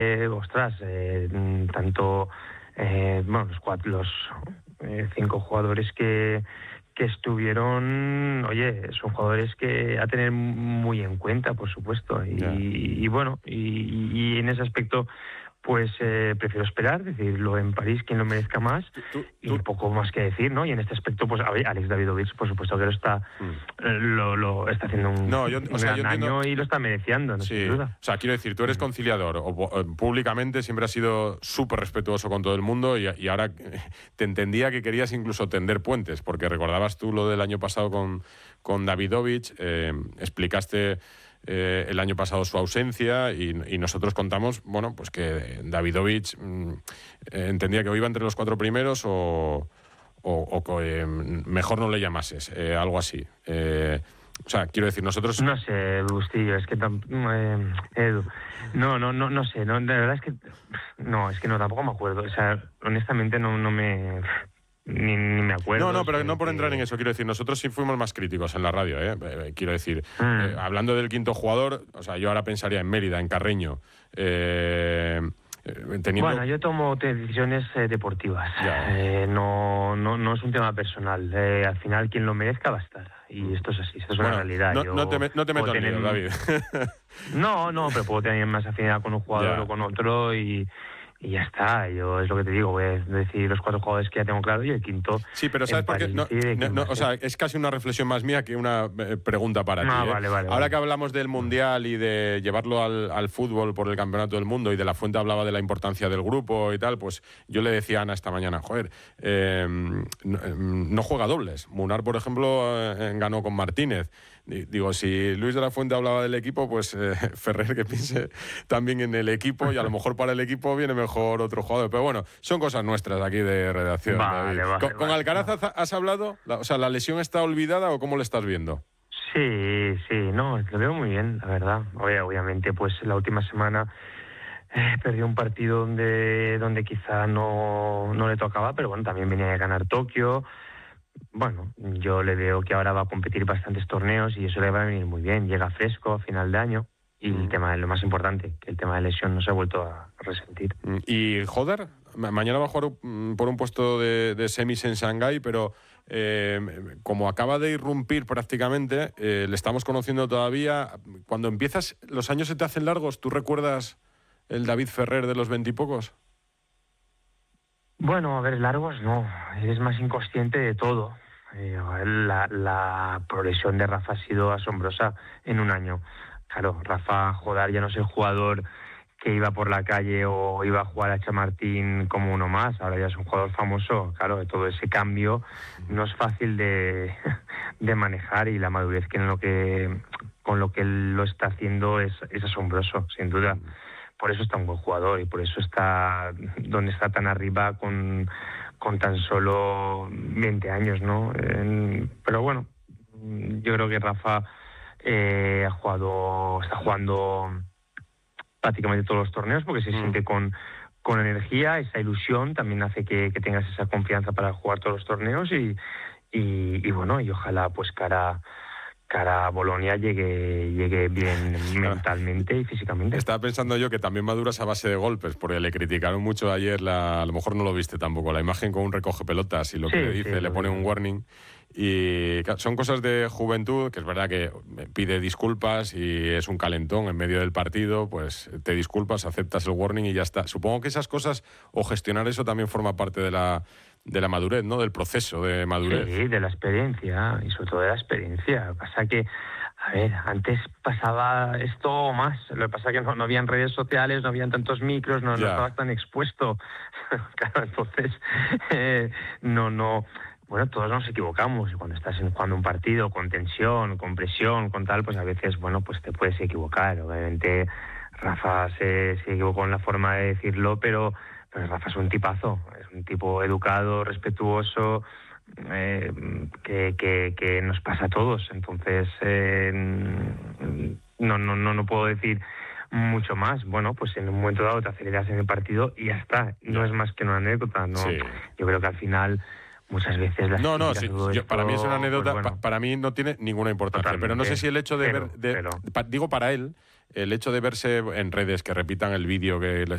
ostras, tanto bueno, los 5 jugadores que estuvieron, oye, son jugadores que a tener muy en cuenta, por supuesto, y bueno, y en ese aspecto pues prefiero esperar, decirlo en París, quien lo merezca más, y poco más que decir, ¿no? Y en este aspecto, pues Alex Davidovich, por supuesto que lo está haciendo un gran año y lo está mereciendo, no sin duda. O sea, quiero decir, tú eres conciliador, públicamente siempre has sido súper respetuoso con todo el mundo y ahora te entendía que querías incluso tender puentes, porque recordabas tú lo del año pasado con Davidovich, explicaste el año pasado su ausencia y nosotros contamos, bueno, pues que Davidovich entendía que o iba entre los 4 primeros o mejor no le llamases, algo así. O sea, quiero decir, nosotros... No sé, Bustillo, es que... Edu, no sé, no, de verdad es que... No, es que no, tampoco me acuerdo. O sea, honestamente no me... Ni me acuerdo. No, pero no por entrar en eso, quiero decir, nosotros sí fuimos más críticos en la radio, quiero decir, hablando del quinto jugador, o sea, yo ahora pensaría en Mérida, en Carreño, Bueno, yo tomo decisiones deportivas, no es un tema personal, al final quien lo merezca va a estar, y esto es así, esto es una realidad. No te meto en lío, David. No, pero puedo tener más afinidad con un jugador o con otro y ya está. Yo es lo que te digo, voy a decir los 4 jugadores que ya tengo claro y el quinto. Sí, pero ¿sabes por qué? O sea, es casi una reflexión más mía que una pregunta para ti. Vale, Ahora que hablamos del Mundial y de llevarlo al fútbol por el Campeonato del Mundo, y de la Fuente hablaba de la importancia del grupo y tal, pues yo le decía a Ana esta mañana, joder, no juega dobles. Munar, por ejemplo, ganó con Martínez. Digo, si Luis de la Fuente hablaba del equipo, pues Ferrer que piense también en el equipo, y a lo mejor para el equipo viene mejor otro jugador. Pero bueno, son cosas nuestras aquí de redacción. ¿Con Alcaraz has hablado? O sea, ¿la lesión está olvidada o cómo le estás viendo? Sí, no, lo veo muy bien, la verdad. Obviamente, pues la última semana perdió un partido donde quizá no le tocaba, pero bueno, también venía a ganar Tokio. Bueno, yo le veo que ahora va a competir bastantes torneos y eso le va a venir muy bien. Llega fresco a final de año y el tema, lo más importante, que el tema de lesión no se ha vuelto a resentir. ¿Y Joder? Mañana va a jugar por un puesto de semis en Shanghái, pero como acaba de irrumpir prácticamente, le estamos conociendo todavía. Cuando empiezas, los años se te hacen largos. ¿Tú recuerdas el David Ferrer de los 20 y pocos? Bueno, a ver, largos no, eres más inconsciente de todo. La progresión de Rafa ha sido asombrosa en un año. Claro, Rafa Jodar ya no es el jugador que iba por la calle o iba a jugar a Chamartín como uno más, ahora ya es un jugador famoso. Claro, todo ese cambio no es fácil de manejar, y la madurez con lo que él lo está haciendo es asombroso, sin duda. Por eso está un buen jugador y por eso está donde está tan arriba con tan solo 20 años, ¿no? Pero bueno, yo creo que Rafa está jugando prácticamente todos los torneos porque se siente con energía. Esa ilusión también hace que tengas esa confianza para jugar todos los torneos y bueno, y ojalá pues cara a Bolonia llegue bien mentalmente y físicamente. Estaba pensando yo que también maduras a base de golpes, porque le criticaron mucho ayer, a lo mejor no lo viste tampoco, la imagen con un recoge pelotas y lo que le dice, le pone un warning. Y son cosas de juventud, que es verdad que pide disculpas y es un calentón en medio del partido, pues te disculpas, aceptas el warning y ya está. Supongo que esas cosas, o gestionar eso, también forma parte de la madurez, ¿no? Del proceso de madurez. Sí, de la experiencia, y sobre todo de la experiencia. Pasa que, a ver, antes pasaba esto más. Lo que pasa es que no habían redes sociales, no habían tantos micros, no estabas tan expuesto. Claro, entonces, bueno, todos nos equivocamos. Y cuando estás jugando un partido con tensión, con presión, con tal, pues a veces, bueno, pues te puedes equivocar. Obviamente, Rafa se equivocó en la forma de decirlo, pero Rafa es un tipazo, es un tipo educado, respetuoso, que nos pasa a todos. Entonces, no puedo decir mucho más. Bueno, pues en un momento dado te aceleras en el partido y ya está. No es más que una anécdota, ¿no? Sí. Yo creo que al final muchas veces para mí es una anécdota, pues bueno, para mí no tiene ninguna importancia. Totalmente. Pero no sé si el hecho de digo para él, el hecho de verse en redes, que repitan el vídeo que